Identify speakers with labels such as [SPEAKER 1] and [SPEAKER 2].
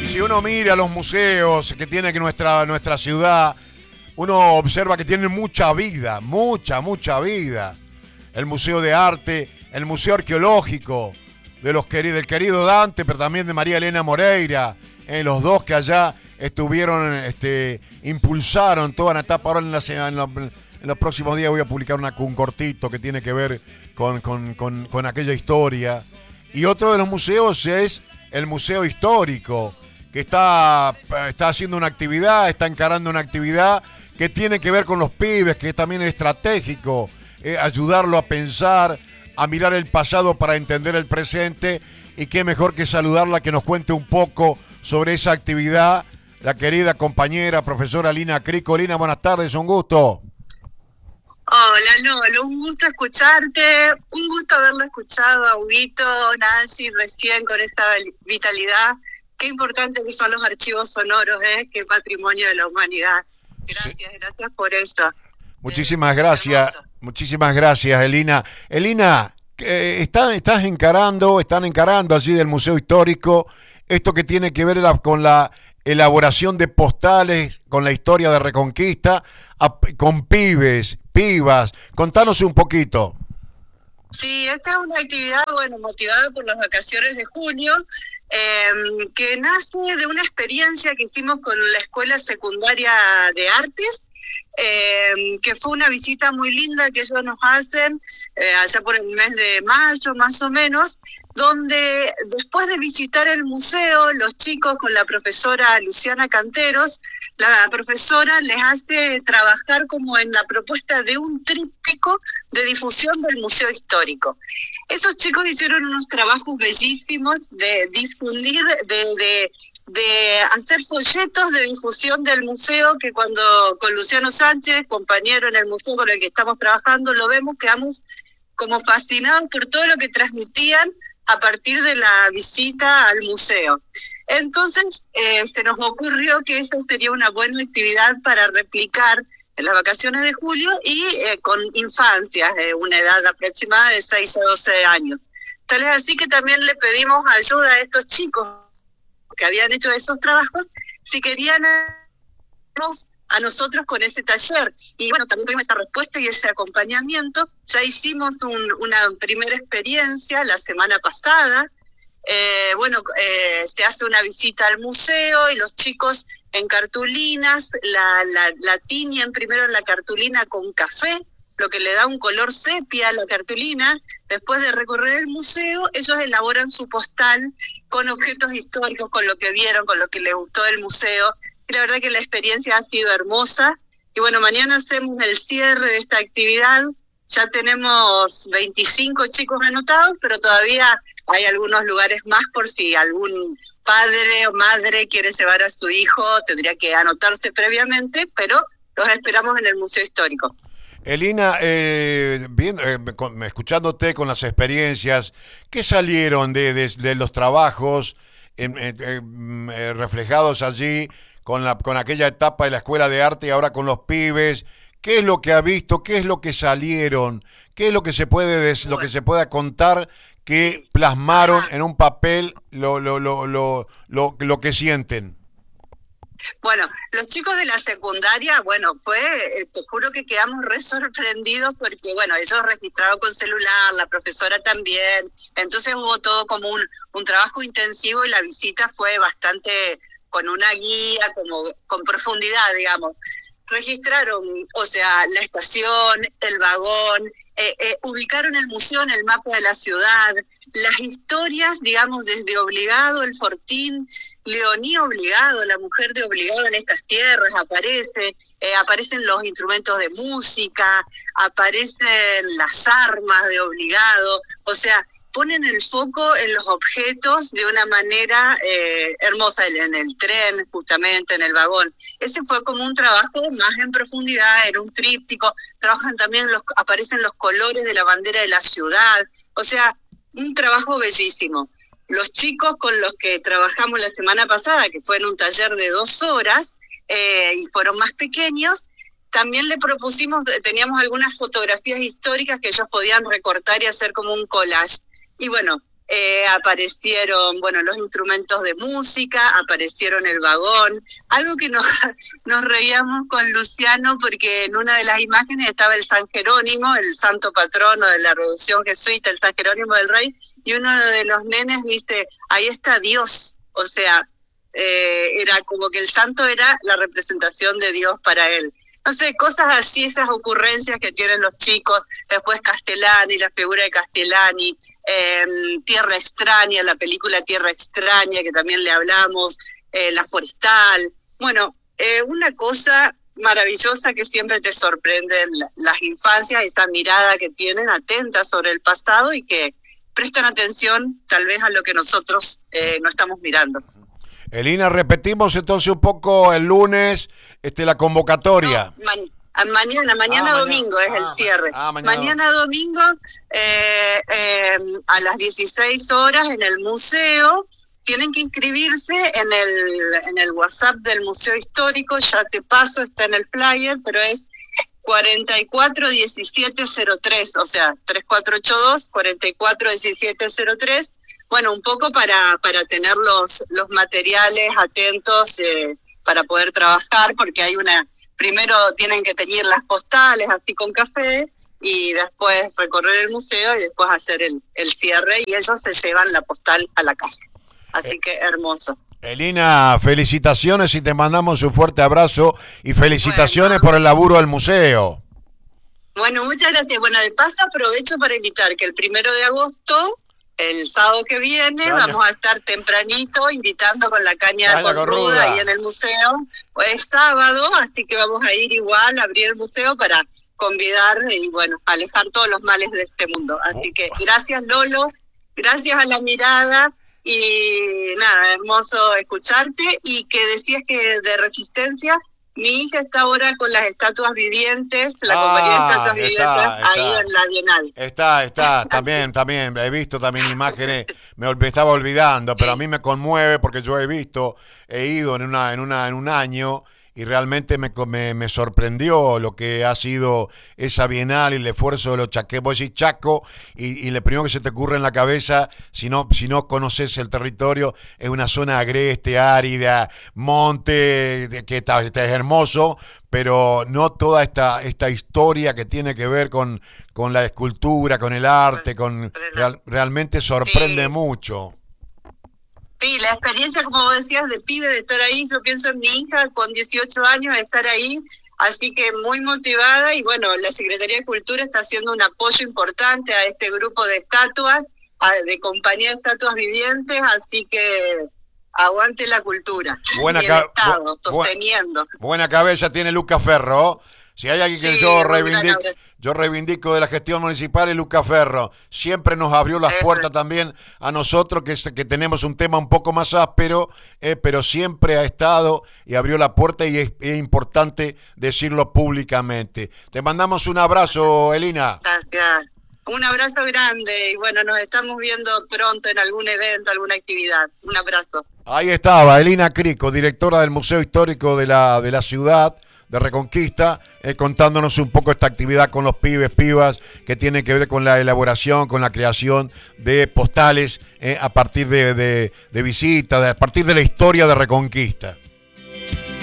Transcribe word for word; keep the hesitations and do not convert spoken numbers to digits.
[SPEAKER 1] si uno mira los museos que tiene que nuestra, nuestra ciudad, uno observa que tienen mucha vida, mucha, mucha vida. El Museo de Arte, el Museo Arqueológico de los queridos, del querido Dante, pero también de María Elena Moreira, eh, los dos que allá estuvieron, este, impulsaron toda la etapa. Ahora en, la, en, los, en los próximos días voy a publicar una, un cortito que tiene que ver con, con, con, con aquella historia. Y otro de los museos es el Museo Histórico, que está, está haciendo una actividad, está encarando una actividad que tiene que ver con los pibes, que también es estratégico, eh, ayudarlo a pensar, a mirar el pasado para entender el presente, y qué mejor que saludarla, que nos cuente un poco sobre esa actividad, la querida compañera, profesora Lina Crico. Lina, buenas tardes, un gusto.
[SPEAKER 2] Hola, Lolo, un gusto escucharte, un gusto haberlo escuchado a Huguito, Nancy, recién con esa vitalidad. Qué importante que son los archivos sonoros, ¿eh? Qué patrimonio de la humanidad. Gracias, sí. Gracias por eso.
[SPEAKER 1] Muchísimas eh, gracias, hermoso. Muchísimas gracias, Elina. Elina, eh, están, estás encarando, están encarando allí del Museo Histórico esto que tiene que ver la, con la elaboración de postales, con la historia de Reconquista, a, con pibes, pibas. Contanos un poquito.
[SPEAKER 2] Sí, esta es una actividad, bueno, motivada por las vacaciones de junio, eh, que nace de una experiencia que hicimos con la Escuela Secundaria de Artes, eh, que fue una visita muy linda que ellos nos hacen eh, allá por el mes de mayo más o menos, donde después de visitar el museo, los chicos con la profesora Luciana Canteros, la profesora les hace trabajar como en la propuesta de un tríptico de difusión del Museo Histórico. Esos chicos hicieron unos trabajos bellísimos de difundir, de, de, de hacer folletos de difusión del museo, que cuando con Luciano Sánchez, compañero en el museo con el que estamos trabajando, lo vemos, quedamos como fascinados por todo lo que transmitían a partir de la visita al museo. Entonces eh, se nos ocurrió que esa sería una buena actividad para replicar en las vacaciones de julio y eh, con infancias de una edad aproximada de seis a doce años. Tal es así que también le pedimos ayuda a estos chicos que habían hecho esos trabajos, si querían a nosotros con ese taller. Y bueno, también tuvimos esa respuesta y ese acompañamiento. Ya hicimos un, una primera experiencia la semana pasada. Eh, bueno, eh, se hace una visita al museo y los chicos en cartulinas, la, la, la tiñen primero en la cartulina con café, lo que le da un color sepia a la cartulina. Después de recorrer el museo, ellos elaboran su postal con objetos históricos, con lo que vieron, con lo que les gustó del museo. Y la verdad que la experiencia ha sido hermosa. Y bueno, mañana hacemos el cierre de esta actividad. Ya tenemos veinticinco chicos anotados, pero todavía hay algunos lugares más por si algún padre o madre quiere llevar a su hijo, tendría que anotarse previamente, pero los esperamos en el Museo Histórico.
[SPEAKER 1] Elina, eh, viendo, eh, con, escuchándote con las experiencias, ¿qué salieron de, de, de los trabajos eh, eh, eh, reflejados allí con, la, con aquella etapa de la Escuela de Arte y ahora con los pibes? ¿Qué es lo que ha visto? ¿Qué es lo que salieron? ¿Qué es lo que se puede des, lo que se pueda contar que plasmaron en un papel lo, lo, lo, lo, lo, lo que sienten?
[SPEAKER 2] Bueno, los chicos de la secundaria, bueno, fue, te juro que quedamos re sorprendidos porque, bueno, ellos registraron con celular, la profesora también, entonces hubo todo como un, un trabajo intensivo y la visita fue bastante con una guía, como con profundidad, digamos. Registraron, o sea, la estación, el vagón, eh, eh, ubicaron el museo en el mapa de la ciudad, las historias, digamos, desde Obligado, el Fortín, Leoní Obligado, la mujer de Obligado en estas tierras, aparece, eh, aparecen los instrumentos de música, aparecen las armas de Obligado, o sea, ponen el foco en los objetos de una manera eh, hermosa, en el tren, justamente, en el vagón. Ese fue como un trabajo más en profundidad, era un tríptico, trabajan también, los, aparecen los colores de la bandera de la ciudad, o sea, un trabajo bellísimo. Los chicos con los que trabajamos la semana pasada, que fue en un taller de dos horas, eh, y fueron más pequeños, también le propusimos, teníamos algunas fotografías históricas que ellos podían recortar y hacer como un collage. Y bueno, eh, aparecieron, bueno, los instrumentos de música, aparecieron el vagón, algo que nos, nos reíamos con Luciano porque en una de las imágenes estaba el San Jerónimo, el santo patrono de la Revolución Jesuita, el San Jerónimo del Rey, y uno de los nenes dice, ahí está Dios, o sea, Eh, era como que el santo era la representación de Dios para él. No sé, cosas así, esas ocurrencias que tienen los chicos. Después Castellani, la figura de Castellani, eh, Tierra Extraña, la película Tierra Extraña, que también le hablamos, eh, La Forestal. Bueno, eh, una cosa maravillosa que siempre te sorprenden las infancias, esa mirada que tienen atenta sobre el pasado y que prestan atención tal vez a lo que nosotros eh, no estamos mirando.
[SPEAKER 1] Elina, repetimos entonces un poco el lunes este, la convocatoria.
[SPEAKER 2] No, ma mañana, mañana ah, domingo mañana. es ah, el cierre. Ah, mañana. mañana domingo eh, eh, a las dieciséis horas en el museo. Tienen que inscribirse en el, en el WhatsApp del Museo Histórico, ya te paso, está en el flyer, pero es cuarenta y cuatro diecisiete cero tres, o sea, tres cuatro ocho dos, cuarenta y cuatro diecisiete cero tres. Bueno, un poco para, para tener los, los materiales atentos eh, para poder trabajar, porque hay una, primero tienen que teñir las postales así con café, y después recorrer el museo y después hacer el, el cierre, y ellos se llevan la postal a la casa. Así eh. que hermoso.
[SPEAKER 1] Elina, felicitaciones y te mandamos un fuerte abrazo y felicitaciones bueno. por el laburo del museo.
[SPEAKER 2] Bueno, muchas gracias. Bueno, de paso aprovecho para invitar que el primero de agosto, el sábado que viene, caña. vamos a estar tempranito invitando con la caña, caña con ruda ahí en el museo. Pues es sábado, así que vamos a ir igual a abrir el museo para convidar y bueno, alejar todos los males de este mundo. Así que gracias Lolo, gracias a La Mirada. Y nada, hermoso escucharte. Y que decías que de Resistencia, mi hija está ahora con las estatuas vivientes, la ah, compañía de estatuas está, vivientes, está, ahí en la Bienal.
[SPEAKER 1] Está, está, también, también, he visto también imágenes, me, me estaba olvidando, sí. pero a mí me conmueve porque yo he visto, he ido en una, en una, en un año. Y realmente me, me, me sorprendió lo que ha sido esa Bienal y el esfuerzo de los chaqueños. Vos decís Chaco y, y lo primero que se te ocurre en la cabeza, si no, si no conoces el territorio, es una zona agreste, árida, monte, que está, está es hermoso, pero no toda esta, esta historia que tiene que ver con, con la escultura, con el arte, con real, realmente sorprende sí. mucho.
[SPEAKER 2] Sí, la experiencia, como vos decías, de pibe, de estar ahí, yo pienso en mi hija con dieciocho años, de estar ahí, así que muy motivada, y bueno, la Secretaría de Cultura está haciendo un apoyo importante a este grupo de estatuas, a, de compañía de estatuas vivientes, así que aguante la cultura,
[SPEAKER 1] buena
[SPEAKER 2] y el Estado, bu sosteniendo.
[SPEAKER 1] Buena cabeza tiene Luca Ferro. Si hay alguien que sí, yo, reivindico, yo reivindico de la gestión municipal es Luca Ferro. Siempre nos abrió las Eso. puertas también a nosotros, que, que tenemos un tema un poco más áspero, eh, pero siempre ha estado y abrió la puerta y es, es importante decirlo públicamente. Te mandamos un abrazo, Elina.
[SPEAKER 2] Gracias. Un abrazo grande y bueno, nos estamos viendo pronto en algún evento, alguna actividad. Un abrazo.
[SPEAKER 1] Ahí estaba Elina Crico, directora del Museo Histórico de la, de la ciudad de Reconquista, eh, contándonos un poco esta actividad con los pibes, pibas, que tiene que ver con la elaboración, con la creación de postales eh, a partir de, de, de visitas, a partir de la historia de Reconquista.